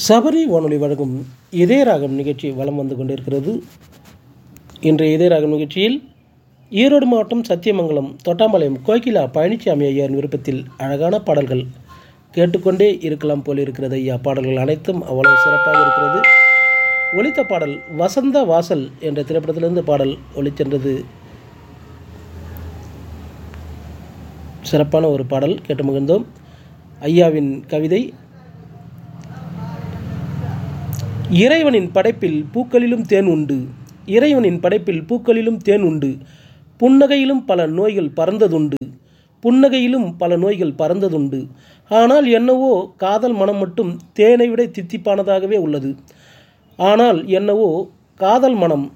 சபரி வானொலி வழங்கும் இதயராகம் நிகழ்ச்சி வலம் வந்து கொண்டிருக்கிறது. இன்றைய இதயராகம் நிகழ்ச்சியில் ஈரோடு மாவட்டம் சத்தியமங்கலம் தொட்டாம்பாளையம் கோகிலா பழனிசாமி ஐயாவின் விருப்பத்தில் அழகான பாடல்கள் கேட்டுக்கொண்டே இருக்கலாம் போல் இருக்கிறது. ஐயா பாடல்கள் அனைத்தும் அவ்வளவு சிறப்பாக இருக்கிறது. ஒலித்த பாடல் வசந்த வாசல் என்ற திரைப்படத்திலிருந்து பாடல் ஒலிச்சென்றது. சிறப்பான ஒரு பாடல் கேட்டு மகிழ்ந்தோம். ஐயாவின் கவிதை: இறைவனின் படைப்பில் பூக்களிலும் தேன் உண்டு, இறைவனின் படைப்பில் பூக்களிலும் தேன் உண்டு, புன்னகையிலும் பல நோய்கள் பறந்ததுண்டு, புன்னகையிலும் பல நோய்கள் பறந்ததுண்டு. ஆனால் என்னவோ காதல் மனம் மட்டும் தேனை விட தித்திப்பானதாகவே உள்ளது. ஆனால் என்னவோ காதல்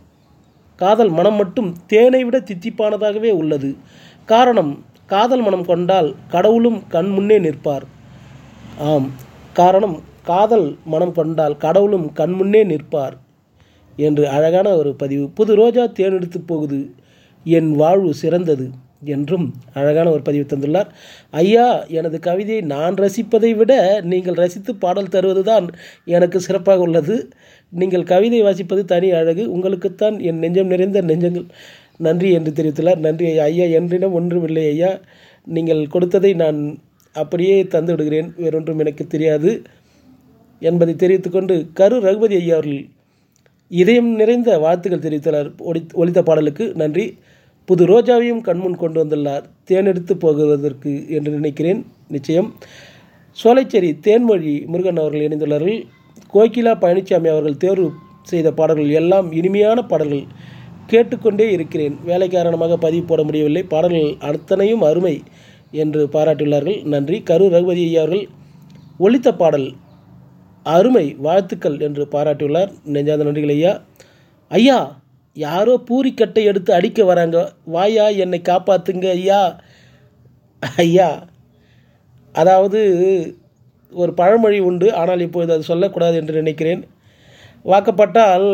மனம் மட்டும் தேனை விட தித்திப்பானதாகவே உள்ளது. காரணம், காதல் மனம் கொண்டால் கடவுளும் கண் முன்னே நிற்பார். ஆம், காரணம், காதல் மனம் கொண்டால் கடவுளும் கண்முன்னே நிற்பார் என்று அழகான ஒரு பதிவு. புது ரோஜா தேனெடுத்து போகுது, என் வாழ்வு சிறந்தது என்றும் அழகான ஒரு பதிவு தந்துள்ளார். ஐயா, எனது கவிதையை நான் ரசிப்பதை விட நீங்கள் ரசித்து பாடல் தருவதுதான் எனக்கு சிறப்பாக உள்ளது. நீங்கள் கவிதை வாசிப்பது தனி அழகு. உங்களுக்குத்தான் என் நெஞ்சம் நிறைந்த நெஞ்சங்கள் நன்றி என்று தெரிவித்துள்ளார். நன்றி ஐயா. என்றிடம் ஒன்றுமில்லை ஐயா, நீங்கள் கொடுத்ததை நான் அப்படியே தந்து விடுகிறேன், வேறொன்றும் எனக்கு தெரியாது என்பதை தெரிவித்துக்கொண்டு கரு ரகுபதி ஐயா அவர்கள் இதயம் நிறைந்த வாழ்த்துக்கள் தெரிவித்துள்ளார். ஒலித்த பாடலுக்கு நன்றி. புது ரோஜாவையும் கண்முன் கொண்டு வந்துள்ளார், தேனெடுத்து போகுவதற்கு என்று நினைக்கிறேன். நிச்சயம். சோலைச்சேரி தேன்மொழி முருகன் அவர்கள் இணைந்துள்ளார்கள். கோகிலா பழனிசாமி அவர்கள் தேர்வு செய்த பாடல்கள் எல்லாம் இனிமையான பாடல்கள், கேட்டுக்கொண்டே இருக்கிறேன். வேலை காரணமாக பதிவு போட முடியவில்லை, பாடல்கள் அத்தனையும் அருமை என்று பாராட்டியுள்ளார்கள். நன்றி. கரு ரகுபதி ஐயா அவர்கள் ஒலித்த பாடல் அருமை, வாழ்த்துக்கள் என்று பாராட்டியுள்ளார். நெஞ்சார்ந்த நன்றிகள் ஐயா. ஐயா, யாரோ பூரிக்கட்டை எடுத்து அடிக்க வராங்க, வாயா என்னை காப்பாற்றுங்க ஐயா. ஐயா, அதாவது ஒரு பழமொழி உண்டு, ஆனால் இப்பொழுது அது சொல்லக்கூடாது என்று நினைக்கிறேன். வாக்கப்பட்டால்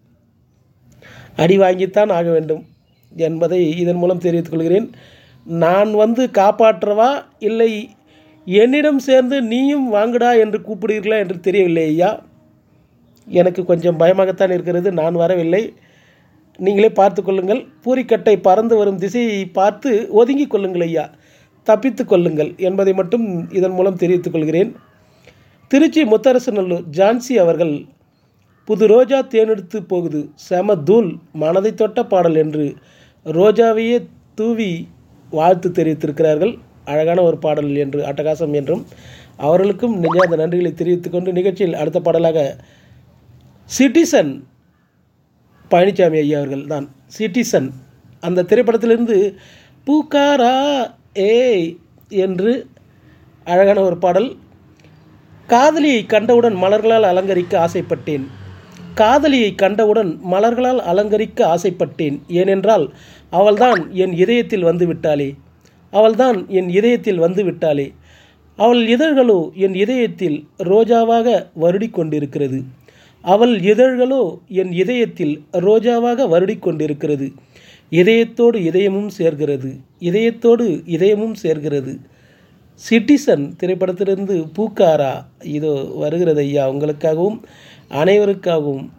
அடி வாங்கித்தான் ஆக வேண்டும் என்பதை இதன் மூலம் தெரிவித்துக் கொள்கிறேன். நான் வந்து காப்பாற்றவா, இல்லை என்னிடம் சேர்ந்து நீயும் வாங்குடா என்று கூப்பிடுகிறீர்களா என்று தெரியவில்லை ஐயா. எனக்கு கொஞ்சம் பயமாகத்தான் இருக்கிறது. நான் வரவில்லை, நீங்களே பார்த்து கொள்ளுங்கள். பூரிக்கட்டை பறந்து வரும் திசையை பார்த்து ஒதுங்கி கொள்ளுங்கள் ஐயா, தப்பித்து கொள்ளுங்கள் என்பதை மட்டும் இதன் மூலம் தெரிவித்துக் கொள்கிறேன். திருச்சி முத்தரசநல்லூர் ஜான்சி அவர்கள் புது ரோஜா தேனெடுத்து போகுது, செம தூள், மனதை தொட்ட பாடல் என்று ரோஜாவையே தூவி வாழ்த்து தெரிவித்திருக்கிறார்கள். அழகான ஒரு பாடல் என்று, அட்டகாசம் என்றும் அவர்களுக்கும் நெஞ்சார்ந்த நன்றிகளை தெரிவித்துக் கொண்டு நிகழ்ச்சியில் அடுத்த பாடலாக சிட்டிசன் பழனிசாமி ஐயா அவர்கள் தான். சிட்டிசன் அந்த திரைப்படத்திலிருந்து பூக்காரா ஏய் என்று அழகான ஒரு பாடல். காதலியை கண்டவுடன் மலர்களால் அலங்கரிக்க ஆசைப்பட்டேன், காதலியை கண்டவுடன் மலர்களால் அலங்கரிக்க ஆசைப்பட்டேன், ஏனென்றால் அவள்தான் என் இதயத்தில் வந்து விட்டாளே, அவள்தான் என் இதயத்தில் வந்து விட்டாளே, அவள் இதழ்களோ என் இதயத்தில் ரோஜாவாக வருடி கொண்டிருக்கிறது, அவள் இதழ்களோ என் இதயத்தில் ரோஜாவாக வருடி கொண்டிருக்கிறது, இதயத்தோடு இதயமும் சேர்கிறது, இதயத்தோடு இதயமும் சேர்கிறது. சிட்டிசன் திரைப்படத்திலிருந்து பூக்காரா இதோ வருகிறது ஐயா. உங்களுக்காகவும் அனைவருக்காகவும்